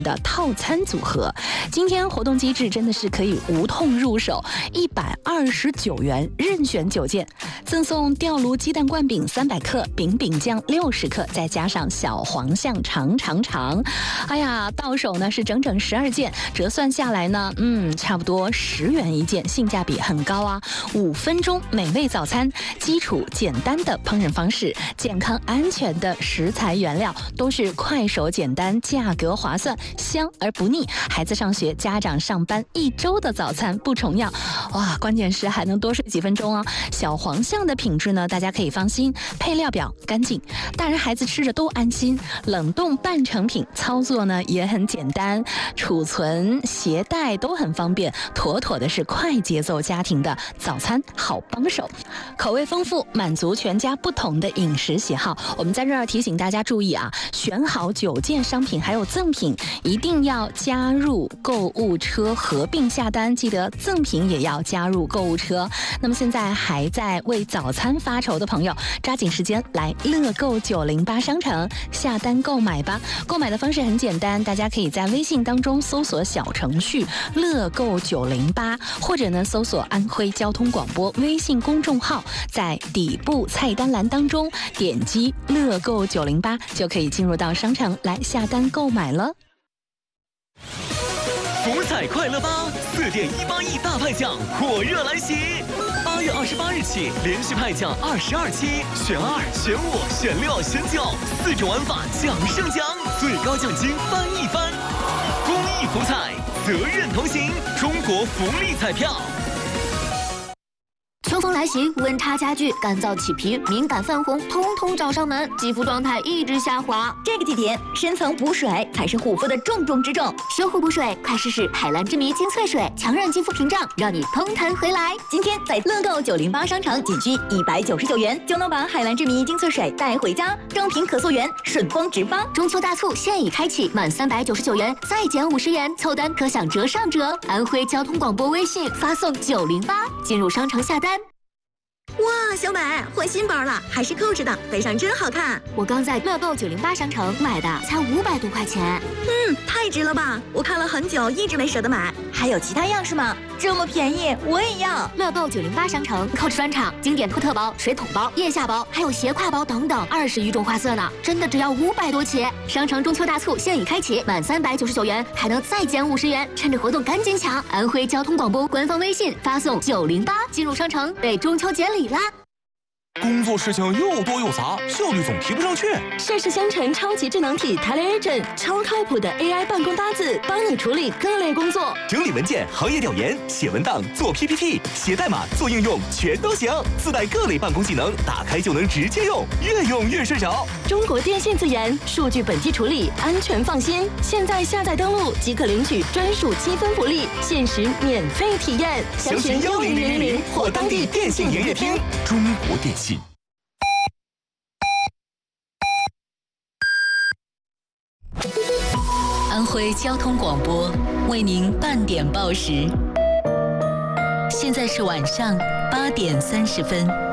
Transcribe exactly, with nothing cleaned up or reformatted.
的套餐组合。今天活动机制真的是可以无痛入手，一百二十九元任选九件，赠送吊炉鸡蛋灌饼三百克，饼饼酱六十克，再加上小黄象长长长。哎呀，到手呢是整整十二件，折算下来呢，嗯，差不多十元一件，性价比很高啊！五分钟美味早餐，基础简单的烹饪方式，健康安全的食材原料，都是快手简单，价格划算，香而不腻。孩子上学，家长上班，一周的早餐不重样。哇，关键是还能多睡几分钟啊！小黄象的品质呢，大家可以放心，配料表干净，大人孩子吃着都安心。冷冻半成品，操作呢也很简单，储存携带都很方便，妥妥的是快节奏家庭的早餐好帮手。口味丰富，满足全家不同的饮食喜好。我们在这儿提醒大家注意啊，选好九件商品还有赠品，一定要加入购物车合并下单，记得赠品也要加入购物车。那么现在还在为早餐发愁的朋友，抓紧时间来乐购九零八商城下单购买吧。购买的方式很简单，大家可以在微信当中搜索小程序乐购九零八，或者呢搜索安徽交通广播微信公众号，在底部菜单栏当中点击乐购九零八，就可以进入到商城来下单购买了。 福彩快乐吧，四点一八亿大派奖火热来袭！八月二十八日起，连续派奖二十二期，选二、选五、选六、选九，四种玩法奖胜奖，最高奖金翻一番。公益福彩，责任同行，中国福利彩票。 秋风来袭，温差加剧，干燥起皮，敏感泛红，通通找上门，肌肤状态一直下滑。 这个季节，深层补水才是护肤的重中之重。 修护补水，快试试海蓝之谜精粹水，强韧肌肤屏障，让你通弹回来。 今天在乐购九零八商城，仅需一百九十九元就能把海蓝之谜精粹水带回家，正品可溯源，顺丰直发。 中秋大促现已开启，满三百九十九元再减五十元，凑单可享折上折。安徽交通广播微信发送九零八，进入商城下单。 哇，小美换新包了，还是扣着的，背上真好看。 我刚在乐购九零八商城买的，才五百多块钱。 嗯，太值了吧！我看了很久，一直没舍得买。还有其他样式吗？这么便宜，我也要。 乐购九零八商城扣着专场，经典托特包、水桶包、腋下包，还有斜挎包等等，二十余种花色呢，真的只要五百多起。商城中秋大促现已开启，满三百九十九元还能再减五十元，趁着活动赶紧抢！安徽交通广播官方微信发送九零八，进入商城为中秋节礼啦。 工作事情又多又杂，效率总提不上去。 盛世香橙超级智能体 TeleAgent 超靠谱的 A I 办公搭子，帮你处理各类工作， 整理文件、行业调研、写文档、做 P P T、写代码、做应用，全都行。自带各类办公技能，打开就能直接用，越用越顺手。 中国电信自研，数据本地处理，安全放心。现在下载登录即可领取专属积分福利，限时免费体验。 详询幺零零零零或当地电信营业厅。 中国电信。 安徽交通广播为您半点报时，现在是晚上八点三十分。